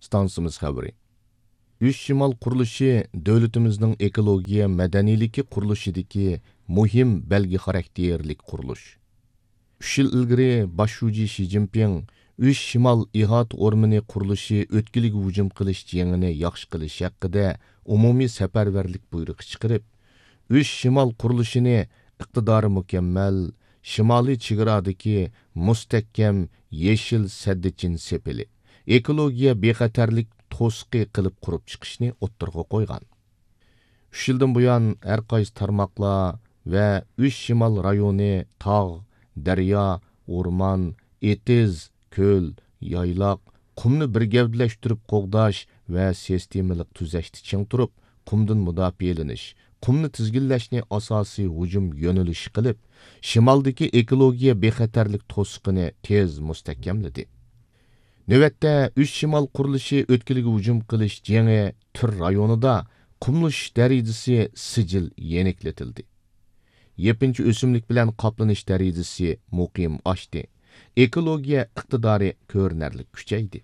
stansimiz xabari. Üç Şimal qurilishi davlatimizning ekologiya madaniyligi qurilishidagi muhim belgi xarakterlik qurilish. 3 yil ilgari Başşuji Xi Jinping Üç Şimal ihata o'rmini qurilishi o'tkiliga hujum qilish jengini yaxshi qilish haqida umumiy safarbarlik buyrug'i chiqarib, Üç Şimal qurilishini iqtidori mukammal, shimoliy chegaradagi mustahkam yeshil saddichin sepili, ekologiya bexatarlik to'siqi qilib qurib chiqishni o'ttirg'a qo'ygan. 3 yildan buyon har qaysi tarmoqlar va Üç Şimal rayoni tog', daryo, o'rmon, etiz, ko'l, yayloq, qumni bir gavdalashtirib qo'g'dash va sistemalik tuzashni ching turib, qumdan mudofialanish, qumni tizginlashni asosiy hujum yo'nalishi qilib, shimoldagi ekologiya bexatarlik to'siqini tez mustahkamladi. Növətdə Üç Şimal qurilishi o'tkiliga hujum qilish jengi tur rayonida qumlish darajasi sijil yeniklatildi. Yepinchi o'simlik bilan qoplanish darajasi muqim oshdi. Ekologiya iqtidori ko'rinarli kuchaydi.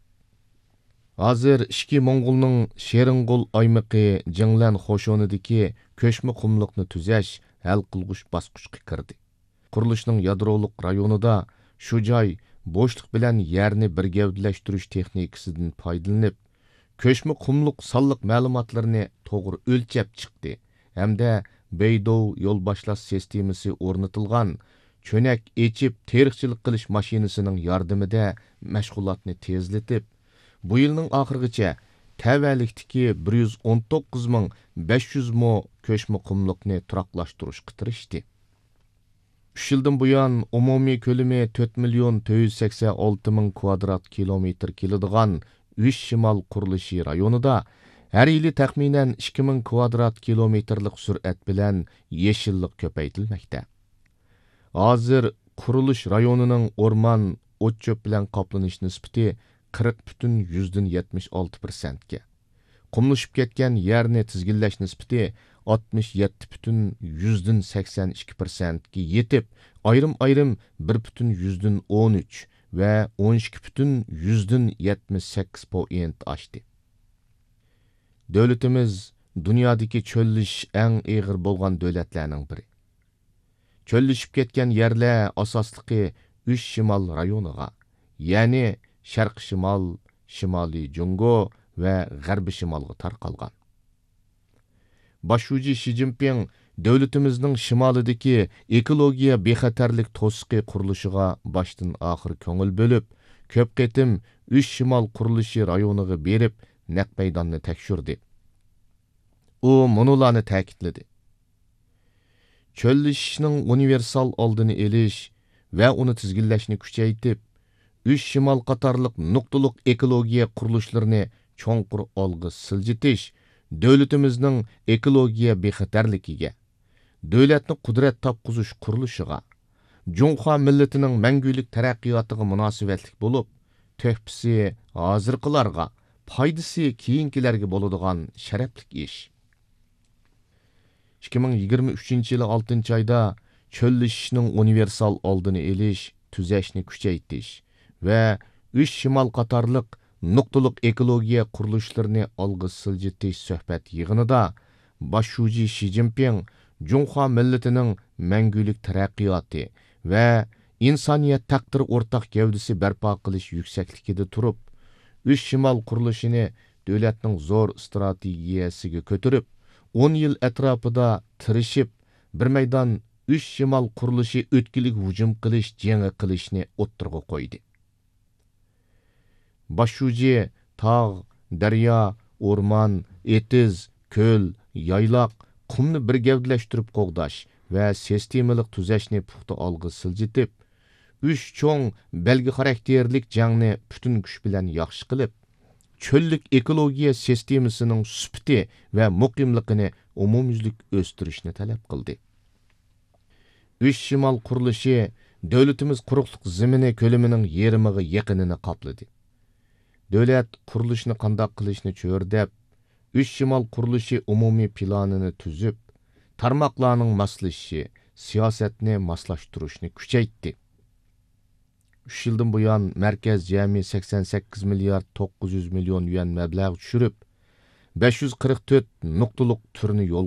Hozir Ishki Mo'ng'ulning Shering'ul aymaqi Jinglan xo'shonidagi ko'chma qumliqni tuzash hal qilg'uch bosqichga kirdi. Qurilishning yadroliq rayonida shu joy bo'shliq bilan yerni bir gavdalashtirish texnikasidan foydalanib, ko'chma qumliq sonliq ma'lumotlarni to'g'ri o'lchab chiqdi hamda Beidou yo'l boshlash sistemasi o'rnatilgan cho'nak echib teriqchilik qilish mashinasining yordamida mashg'ulotni tezlatib, bu yilning oxirigacha tavallikdagi 119.500 mo ko'chma qumliqni turaqlashtirishga tirishdi. 3 yildan buyon umumiy ko'lami 4.486.000 kvadrat kilometr keladigan Üç Şimal qurilishi rayonida har yili taxminan 2.000 kvadrat kilometrlik sur'at bilan yeshillik ko'paytirilmoqda. Hozir qurilish rayonining o'rmon, o't-cho'p bilan qoplanish nisbati 40.76% ga. Qumlashib ketgan yerni tizginlash nisbati 67.82% ga yetib, ayrim 1.13 va 12.78% oshdi. Davlatimiz dunyodagi cho'llish eng og'ir bo'lgan davlatlarning biri. Cho'llishib ketgan yerlar asosligi Üç Şimal rayoniga, ya'ni Sharq Şimal, Shimoliy Jungo va G'arbiy Shimolga tarqalgan. Başşuji Xi Jinping davlatimizning shimolidagi ekologiya bexatarlik to'siqi qurilishiga boshdan oxir ko'ngil bo'lib, ko'p qatim Üç Şimal qurilishi rayoniga berib, naq maydonni tekshirdi. U munolarni ta'kidladi. Cho'llishishning universal oldini olish va uni tizginlashni kuchaytirib, Üç Şimal qatorliq nuqtaliq ekologiya qurilishlarini cho'nqur olg'a siljitish davlatimizning ekologiya bexatarligiga, davlatni qudrat topqizish qurilishiga, Junxo millatining mangulik taraqqiyotiga munosabatlik bo'lib, töhfisi hozirqilarga, foydasi keyingilarga bo'ladigan sharaflik ish. 2023-yili 6-oyda cho'llishishning universal oldini olish, tuzashni kuchaytirish va Üç Şimal qatorliq nuqtaliq ekologiya qurilishlarini olg'a siljitish suhbat yig'inida Başşuji Xi Jinping Junxo millatining mangulik taraqqiyoti va insoniyat taqdiri o'rtaq gavdasi barpo qilish yuksakligida turib, Üç Şimal qurilishini davlatning zo'r strategiyasiga ko'tarib, 10 yil atrofida tirishib, bir maydon Üç Şimal qurilishi o'tkilik hujum qilish jengi qilishni o'ttirg'a qo'ydi. Başşuji tog', daryo, o'rmon, etiz, ko'l, yayloq, qumni bir gavdalashtirib qo'g'dash va sistemalik tuzashni puxta olg'a siljitib, 3 cho'ng belgi xarakterlik jangni butun kuch bilan yaxshi qilib, cho'llik ekologiya sistemasining sifati va muqimligini umumyuzlik o'stirishni talab qildi. Üç Şimal qurilishi davlatimiz quruqliq zemini ko'lamining yarimiga yaqinini qopladi. Davlat qurilishni qanday qilishni cho'rdab, Üç Şimal qurilishi umumiy planini tuzib, tarmoqlarning moslashishi, siyosatni moslashtirishni kuchaytdi. 3 yıldan buyon markaz jami 88 milliard 900 million yuan mablag' tushirib, 544 nuqtaliq turni yo'lga